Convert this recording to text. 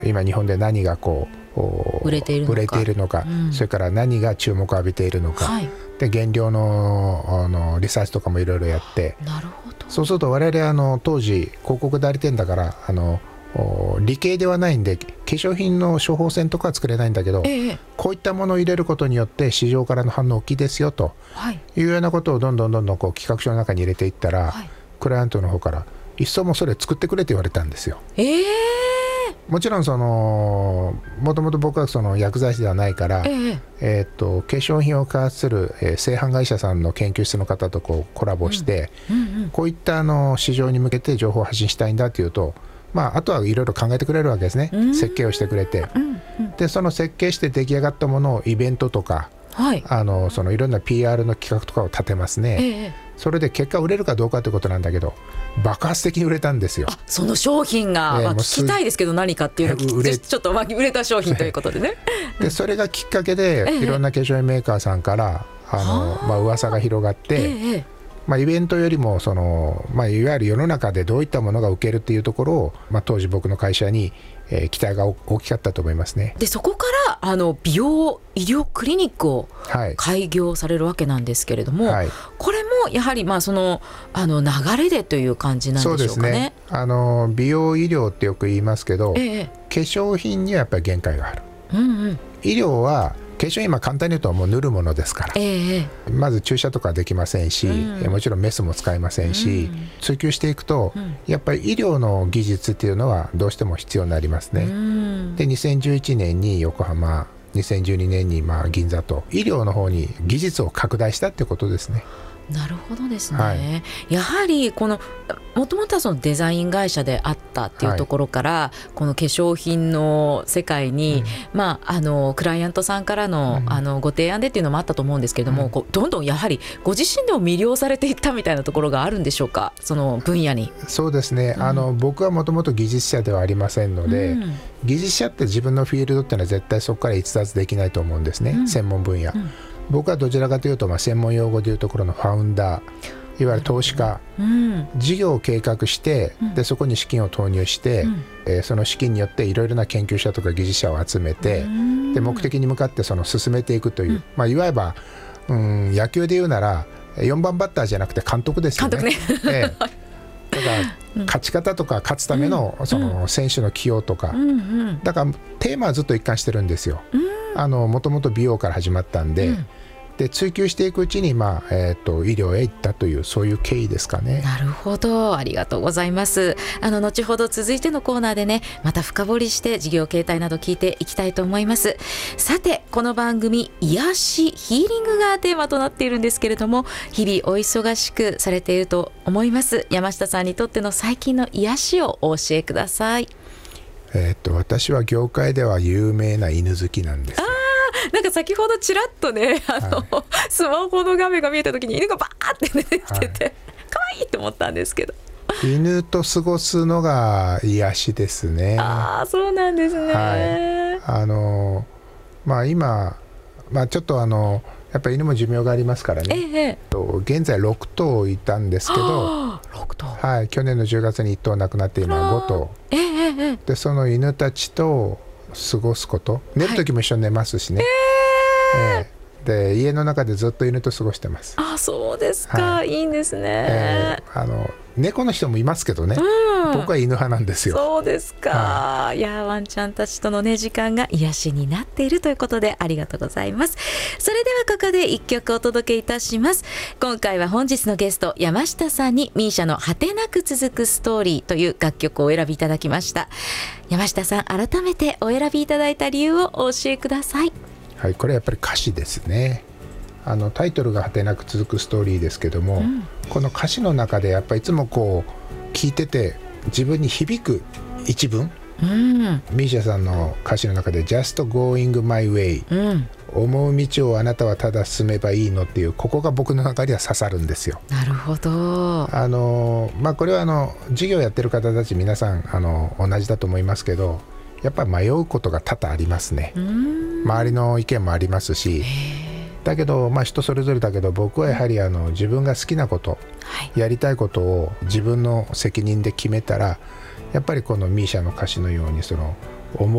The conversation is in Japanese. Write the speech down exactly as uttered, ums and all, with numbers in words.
今日本で何がこう売れているのか、 売れているのか、うん、それから何が注目を浴びているのか、はい、で原料 の, あのリサーチとかもいろいろやって、 なるほど。 そうすると我々あの当時広告代理店だからあの理系ではないんで化粧品の処方箋とかは作れないんだけど、ええ、こういったものを入れることによって市場からの反応大きいですよと、はい、いうようなことをどんどんどんどんこう企画書の中に入れていったら、はい、クライアントの方からいっそもそれ作ってくれって言われたんですよ。 えー、 もちろんそのもともと僕はその薬剤師ではないから、えーえー、と化粧品を開発する、えー、製販会社さんの研究室の方とこうコラボして、うんうんうん、こういったあの市場に向けて情報を発信したいんだっていうと、まあ、あとはいろいろ考えてくれるわけですね。設計をしてくれて、うんうん、でその設計して出来上がったものをイベントとか、はい、あのそのいろんな ピーアール の企画とかを立てますね、ええ、それで結果売れるかどうかということなんだけど爆発的に売れたんですよ。 あ、その商品が、えーまあ、聞きたいですけど何かっていうのを聞いてちょっと売れた商品ということでねでそれがきっかけで、ええ、いろんな化粧品メーカーさんからあの、まあ、噂が広がって、ええ、まあ、イベントよりもその、まあ、いわゆる世の中でどういったものが受けるっていうところを、まあ、当時僕の会社に、えー、期待が大きかったと思いますね。 でそこからあの美容医療クリニックを開業されるわけなんですけれども、はい、これもやはりまあその、あの流れでという感じなんでしょうかね。そうですね。 あの美容医療ってよく言いますけど、ええ、化粧品にはやっぱり限界がある、うんうん、医療は化粧品、簡単に言うともう塗るものですから、ええ、まず注射とかできませんし、うん、もちろんメスも使えませんし、うん、追求していくと、うん、やっぱり医療の技術っていうのはどうしても必要になりますね、うん、でにせんじゅういちねんに横浜、にせんじゅうにねんにまあ銀座と医療の方に技術を拡大したってことですね。 なるほどですね、はい、やはりこのもともとはそのデザイン会社であったっていうところから、はい、この化粧品の世界に、うん、まあ、あのクライアントさんからの、うん、あのご提案でっていうのもあったと思うんですけれども、うん、こうどんどんやはりご自身でも魅了されていったみたいなところがあるんでしょうか、その分野に。 そうですね、うん、あの僕はもともと技術者ではありませんので、うん、技術者って自分のフィールドっていうのは絶対そこから逸脱できないと思うんですね、うん、専門分野、うん、僕はどちらかというと、まあ、専門用語でいうところのファウンダー、いわゆる投資家、うん、事業を計画して、うん、でそこに資金を投入して、うん、えー、その資金によっていろいろな研究者とか技術者を集めて、うん、で目的に向かってその進めていくという、うん、まあ、いわば、うん、野球でいうならよんばんバッターじゃなくて監督ですよね。監督ね、えー、だから勝ち方とか勝つため の, その選手の起用とか、うんうん、だからテーマはずっと一貫してるんですよ。もともと美容から始まったんで、うん、で追求していくうちに、まあえー、と医療へ行ったというそういう経緯ですかね。 なるほど、ありがとうございます。あの後ほど続いてのコーナーでね、また深掘りして事業形態など聞いていきたいと思います。さて、この番組癒しヒーリングがテーマとなっているんですけれども、日々お忙しくされていると思います。山下さんにとっての最近の癒しをお教えください。 えー、と私は業界では有名な犬好きなんです。 あー、なんか先ほどちらっとね、あの、はい、スマホの画面が見えた時に犬がバーって出てきてて、はい、可愛いと思ったんですけど、 犬と過ごすのが癒しですね。 ああ、そうなんですね、はい、 あのまあ今、まあ、ちょっとあのやっぱり犬も寿命がありますからね、ええ、現在ろくとういたんですけど、 ろくとう、 はい、去年のじゅうがつにいっとう亡くなって今ごとう、ええ、でその犬たちと過ごすこと、寝る時も一緒に寝ますしね、はい、えー、で家の中でずっと犬と過ごしてます。 あ、そうですか、はい、いいんですね、えー、あの猫の人もいますけどね、うん、僕は犬派なんですよ。 そうですか、はい、いやワンちゃんたちとのね時間が癒しになっているということでありがとうございます。それではここでいっきょくお届けいたします。今回は本日のゲスト山下さんに ミーシャ の果てなく続くストーリーという楽曲をお選びいただきました。山下さん、改めてお選びいただいた理由をお教えください。 はい、これはやっぱり歌詞ですね。あのタイトルが果てなく続くストーリーですけども、うん、この歌詞の中でやっぱりいつもこう聞いてて自分に響く一文、うん、ミーシャさんの歌詞の中で Just going my way、うん、思う道をあなたはただ進めばいいのっていう、ここが僕の中では刺さるんですよ。 なるほど。 あの、まあ、これはあの事業やってる方たち皆さんあの同じだと思いますけど、やっぱり迷うことが多々ありますね。周りの意見もありますし、だけど、まあ、人それぞれだけど僕はやはりあの自分が好きなこと、はい、やりたいことを自分の責任で決めたら、やっぱりこのミーシャの歌詞のようにその思